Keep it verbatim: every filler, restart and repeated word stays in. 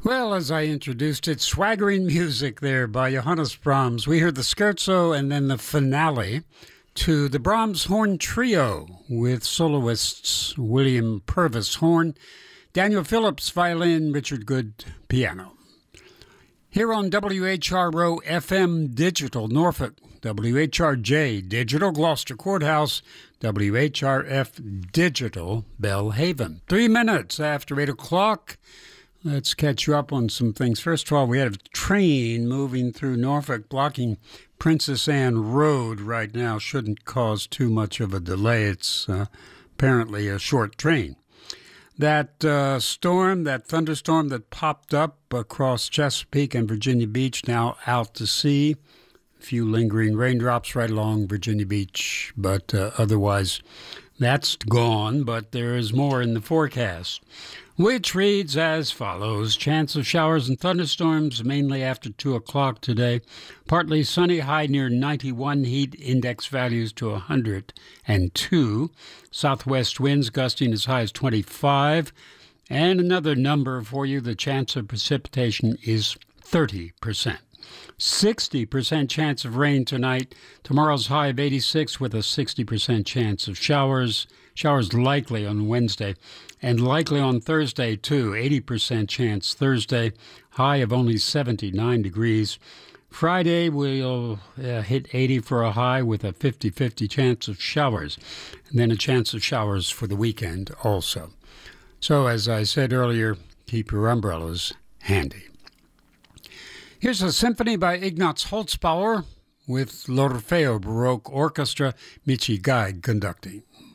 Well, as I introduced it, swaggering music there by Johannes Brahms. We heard the scherzo and then the finale to the Brahms Horn Trio with soloists William Purvis horn, Daniel Phillips violin, Richard Good piano. Here on W H R O F M Digital Norfolk, W H R J Digital Gloucester Courthouse, W H R F Digital Bellhaven. Three minutes after eight o'clock. Let's catch you up on some things. First of all, we had a train moving through Norfolk blocking Princess Anne Road right now. Shouldn't cause too much of a delay. It's uh, apparently a short train. That uh, storm, that thunderstorm that popped up across Chesapeake and Virginia Beach, now out to sea. A few lingering raindrops right along Virginia Beach, but uh, otherwise that's gone. But there is more in the forecast, which reads as follows. Chance of showers and thunderstorms mainly after two o'clock today. Partly sunny, high near ninety-one, heat index values to one hundred two. Southwest winds gusting as high as twenty-five. And another number for you, the chance of precipitation is thirty percent. sixty percent chance of rain tonight. Tomorrow's high of eighty-six with a sixty percent chance of showers. Showers likely on Wednesday and likely on Thursday, too. eighty percent chance Thursday, high of only seventy-nine degrees. Friday, we'll uh, hit eighty for a high with a fifty-fifty chance of showers, and then a chance of showers for the weekend also. So, as I said earlier, keep your umbrellas handy. Here's a symphony by Ignaz Holzbauer with L'Orfeo Baroque Orchestra, Michi Geig conducting.